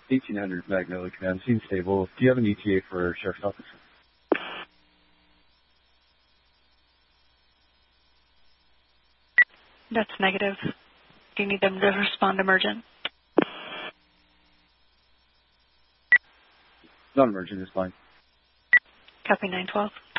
1800 Magnolia Command, scene stable. Do you have an ETA for Sheriff's Office? That's negative. Do you need them to respond emergent? Non-emergent is fine. Copy 912.